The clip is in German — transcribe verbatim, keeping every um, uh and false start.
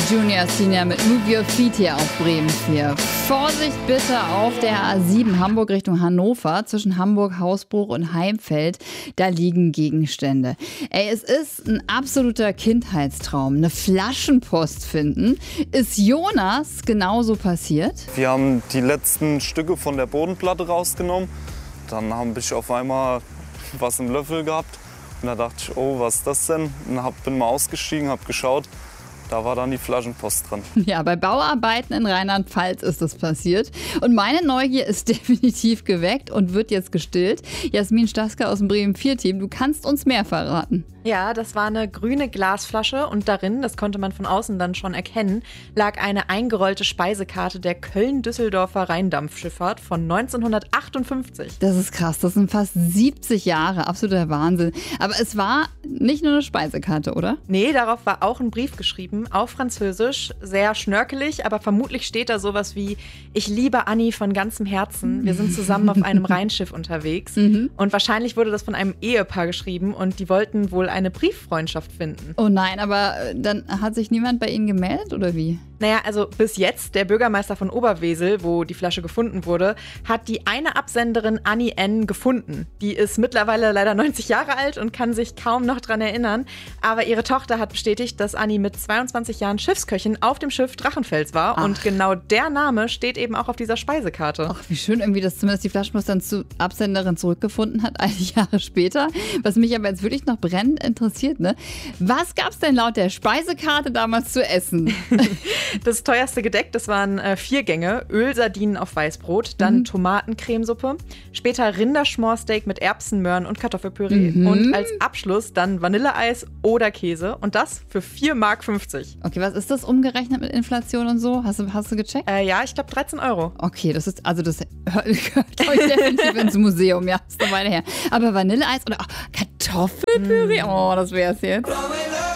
Junior Senior mit Move Your Feet hier auf Bremen vier. Vorsicht bitte auf der A sieben Hamburg Richtung Hannover zwischen Hamburg, Hausbruch und Heimfeld. Da liegen Gegenstände. Ey, es ist ein absoluter Kindheitstraum. Eine Flaschenpost finden. Ist Jonas genauso passiert? Wir haben die letzten Stücke von der Bodenplatte rausgenommen. Dann habe ich auf einmal was im Löffel gehabt. Und da dachte ich, oh, was ist das denn? Und hab, bin mal ausgestiegen, habe geschaut. Da war dann die Flaschenpost drin. Ja, bei Bauarbeiten in Rheinland-Pfalz ist das passiert. Und meine Neugier ist definitiv geweckt und wird jetzt gestillt. Jasmin Staske aus dem Bremen vier Team, du kannst uns mehr verraten. Ja, das war eine grüne Glasflasche und darin, das konnte man von außen dann schon erkennen, lag eine eingerollte Speisekarte der Köln-Düsseldorfer Rheindampfschifffahrt von neunzehnhundertachtundfünfzig. Das ist krass, das sind fast siebzig Jahre, absoluter Wahnsinn. Aber es war nicht nur eine Speisekarte, oder? Nee, darauf war auch ein Brief geschrieben, auf Französisch, sehr schnörkelig, aber vermutlich steht da sowas wie: Ich liebe Anni von ganzem Herzen, wir sind zusammen auf einem Rheinschiff unterwegs. Mhm. Und wahrscheinlich wurde das von einem Ehepaar geschrieben und die wollten wohl eine Brieffreundschaft finden. Oh nein, aber dann hat sich niemand bei Ihnen gemeldet, oder wie? Naja, also bis jetzt, der Bürgermeister von Oberwesel, wo die Flasche gefunden wurde, hat die eine Absenderin Anni N. gefunden. Die ist mittlerweile leider neunzig Jahre alt und kann sich kaum noch dran erinnern. Aber ihre Tochter hat bestätigt, dass Anni mit zweiundzwanzig Jahren Schiffsköchin auf dem Schiff Drachenfels war. Ach. Und genau der Name steht eben auch auf dieser Speisekarte. Ach, wie schön irgendwie, dass zumindest die Flaschenpost dann zur Absenderin zurückgefunden hat, einige Jahre später. Was mich aber jetzt wirklich noch brennend interessiert, ne? Was gab's denn laut der Speisekarte damals zu essen? Das teuerste Gedeck, das waren äh, vier Gänge, Ölsardinen auf Weißbrot, dann mhm. Tomatencremesuppe, später Rinderschmorsteak mit Erbsen, Möhren und Kartoffelpüree mhm. und als Abschluss dann Vanilleeis oder Käse und das für vier Mark fünfzig. Okay, was ist das umgerechnet mit Inflation und so? Hast du, hast du gecheckt? Äh, ja, ich glaube dreizehn Euro. Okay, das ist, also das gehört euch definitiv ins Museum, ja, ist eine Weile her. Aber Vanilleeis oder oh, Kartoffelpüree, oh, das wär's jetzt.